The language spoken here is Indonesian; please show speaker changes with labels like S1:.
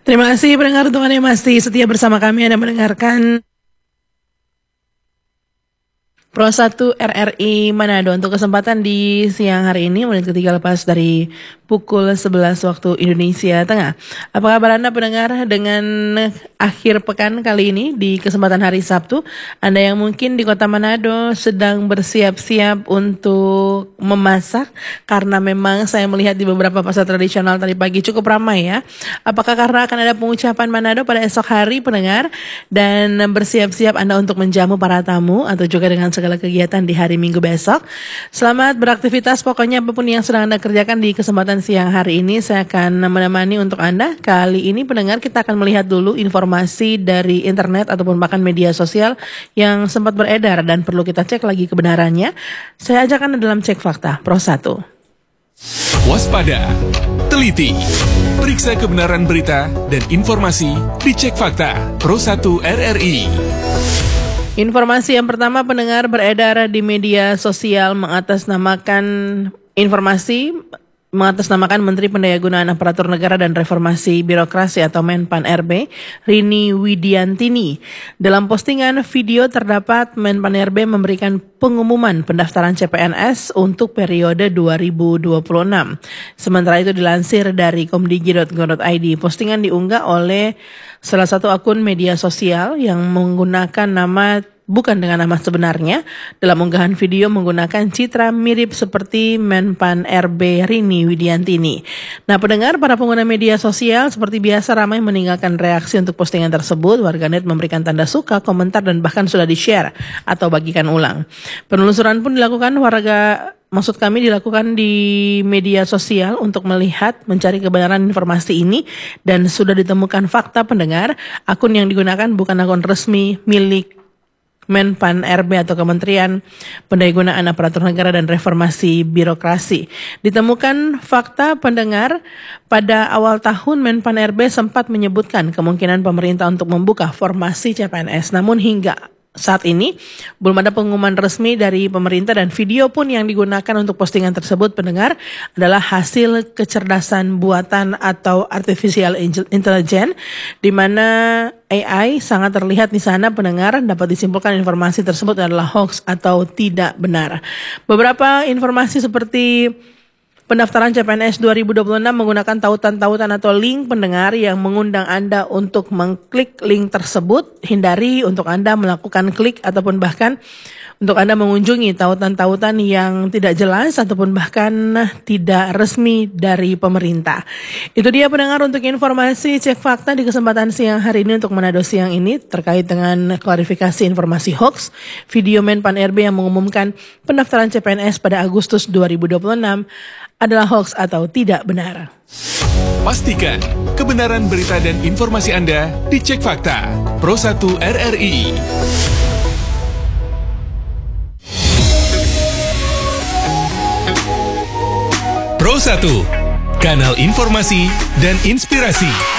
S1: Terima kasih pendengar Tuhan yang masih setia bersama kami. Anda mendengarkan Pro 1 RRI Manado untuk kesempatan di siang hari ini, menit ketiga lepas dari pukul 11 waktu Indonesia Tengah. Apa kabar Anda pendengar dengan akhir pekan kali ini di kesempatan hari Sabtu? Anda yang mungkin di kota Manado sedang bersiap-siap untuk memasak, karena memang saya melihat di beberapa pasar tradisional tadi pagi cukup ramai ya. Apakah karena akan ada pengucapan Manado pada esok hari pendengar, dan bersiap-siap Anda untuk menjamu para tamu atau juga dengan segala kegiatan di hari Minggu besok. Selamat beraktivitas, pokoknya apapun yang sedang Anda kerjakan di kesempatan siang hari ini, saya akan menemani untuk Anda. Kali ini pendengar, kita akan melihat dulu informasi dari internet ataupun bahkan media sosial yang sempat beredar dan perlu kita cek lagi kebenarannya. Saya ajak Anda dalam cek fakta Pro 1.
S2: Waspada, teliti, periksa kebenaran berita dan informasi di Cek Fakta Pro 1 RRI.
S1: Informasi yang pertama pendengar, beredar di media sosial mengatasnamakan Menteri Pendayagunaan Aparatur Negara dan Reformasi Birokrasi atau Menpan RB, Rini Widiantini. Dalam postingan video terdapat Menpan RB memberikan pengumuman pendaftaran CPNS untuk periode 2026. Sementara itu dilansir dari komdigi.go.id, postingan diunggah oleh salah satu akun media sosial yang menggunakan nama bukan dengan nama sebenarnya. Dalam unggahan video menggunakan citra mirip seperti Menpan RB Rini Widiantini. Nah pendengar, para pengguna media sosial seperti biasa ramai meninggalkan reaksi untuk postingan tersebut. Warganet memberikan tanda suka, komentar, dan bahkan sudah di-share atau bagikan ulang. Penelusuran pun dilakukan dilakukan di media sosial untuk mencari kebenaran informasi ini, dan sudah ditemukan fakta pendengar. Akun yang digunakan bukan akun resmi milik Menpan RB atau Kementerian Pendayagunaan Aparatur Negara dan Reformasi Birokrasi. Ditemukan fakta pendengar, pada awal tahun Menpan RB sempat menyebutkan kemungkinan pemerintah untuk membuka formasi CPNS. Namun hingga saat ini belum ada pengumuman resmi dari pemerintah, dan video pun yang digunakan untuk postingan tersebut pendengar adalah hasil kecerdasan buatan atau artificial intelligence, di mana AI sangat terlihat di sana pendengar. Dapat disimpulkan informasi tersebut adalah hoax atau tidak benar. Beberapa informasi seperti pendaftaran CPNS 2026 menggunakan tautan-tautan atau link pendengar yang mengundang Anda untuk mengklik link tersebut. Hindari untuk Anda melakukan klik ataupun bahkan untuk Anda mengunjungi tautan-tautan yang tidak jelas ataupun bahkan tidak resmi dari pemerintah. Itu dia pendengar untuk informasi cek fakta di kesempatan siang hari ini untuk Manado siang ini terkait dengan klarifikasi informasi hoax. Video Menpan RB yang mengumumkan pendaftaran CPNS pada Agustus 2026 adalah hoax atau tidak benar.
S2: Pastikan kebenaran berita dan informasi Anda di Cek Fakta Pro 1 RRI. Pro 1, kanal informasi dan inspirasi.